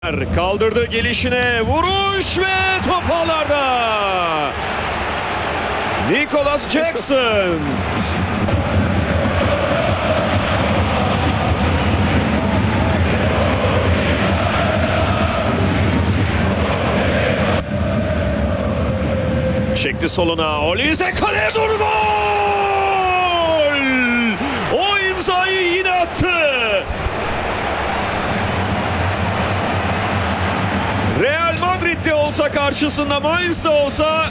Kaldırdı gelişine, vuruş ve top ağlarda. Nicholas Jackson. Çekti soluna, Olise kaleye doğru gol! O imzayı yine attı. Real Madrid'de olsa karşısında, Mainz'da olsa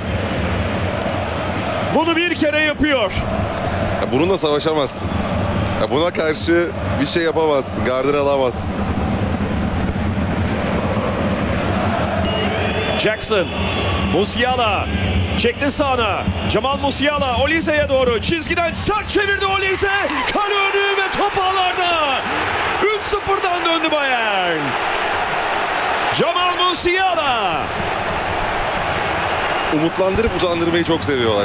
bunu bir kere yapıyor. Ya bununla savaşamazsın. Ya buna karşı bir şey yapamazsın, gardını alamazsın. Jackson, Musiala çekti sağına. Jamal Musiala Olise'ye doğru çizgiden sert çevirdi Olise. Kale önü ve top ağlarda. 3-0'dan döndü Bayern. Jamal Musiala. Umutlandırıp utandırmayı çok seviyorlar.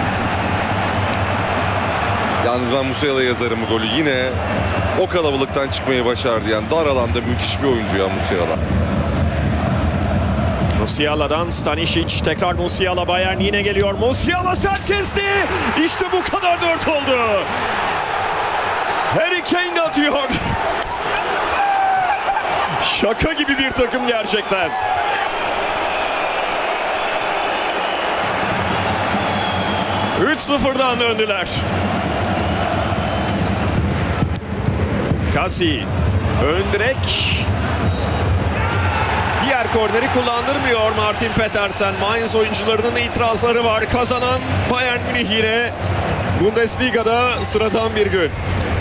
Yalnız ben Musiala'ya yazarım bu golü. Yine o kalabalıktan çıkmayı başardı. Yani dar alanda müthiş bir oyuncu ya Musiala. Musiala'dan Stanisic, tekrar Musiala, Bayern yine geliyor. Musiala sert kesti. İşte bu kadar, 4 oldu. Harry Kane atıyor. Şaka gibi bir takım gerçekten. ...3-0'dan döndüler. Kasi, ön direk. Diğer korneri kullandırmıyor Martin Petersen. Mainz oyuncularının itirazları var. Kazanan Bayern Münih yine Bundesliga'da sıradan bir gün.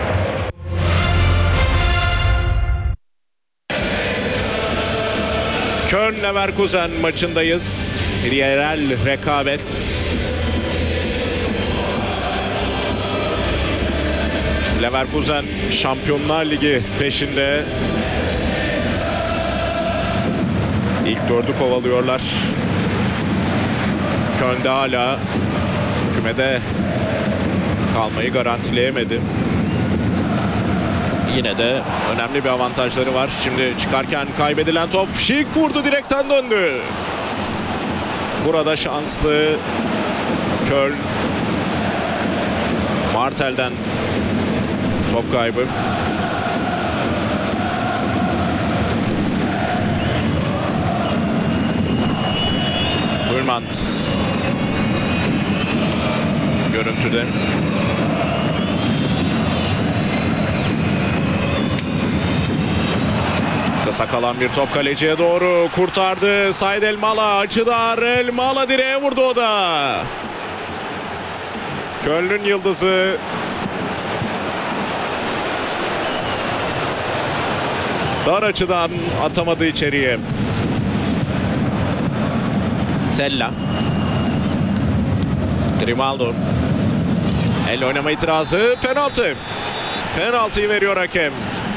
Köln-Leverkusen maçındayız. Bir yerel rekabet. Leverkusen Şampiyonlar Ligi peşinde. İlk dördü kovalıyorlar. Köln'de hala kümede kalmayı garantileyemedi. Yine de önemli bir avantajları var. Şimdi çıkarken kaybedilen top, Schick vurdu, direkten döndü. Burada şanslı Köln. Martel'den top kaybı. Hülmand görüntüde. Kısa kalan bir top kaleciye doğru kurtardı. Said Elmala, açıdar Elmala direğe vurdu o da. Köln'ün yıldızı dar açıdan atamadı içeriye. Tella. Grimaldo. El oynama itirazı, penaltı. Penaltıyı veriyor hakem.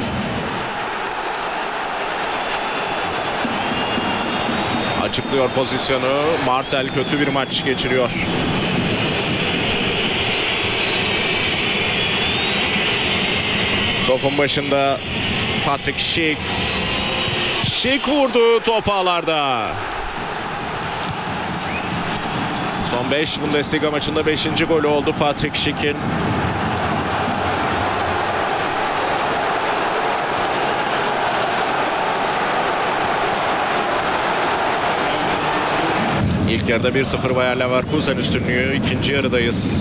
Açıklıyor pozisyonu. Martel kötü bir maç geçiriyor. Topun başında Patrick Schick. Schick vurdu, top ağlarda. Son 5 Bundesliga maçında 5. golü oldu Patrick Schick'in. İlk yarıda 1-0 Bayer Leverkusen üstünlüğü. İkinci yarıdayız.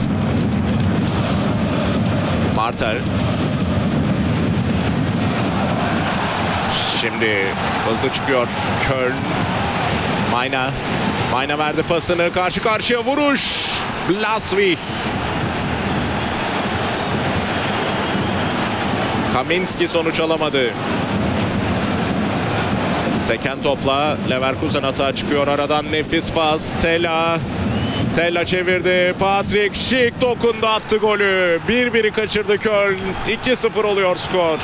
Martel. Şimdi hızlı çıkıyor Köln. Mayna. Mayna verdi pasını. Karşı karşıya vuruş. Blaswig. Kaminski sonuç alamadı. Seken topla Leverkusen atağa çıkıyor. Aradan nefis pas. Tella. Tella çevirdi. Patrick Schick dokundu, attı golü. 1-1'i kaçırdı Köln. 2-0 oluyor skor.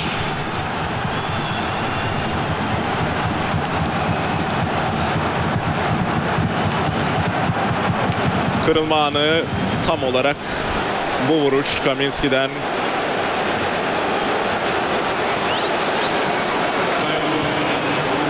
Kırılma anı tam olarak bu vuruş Kaminski'den.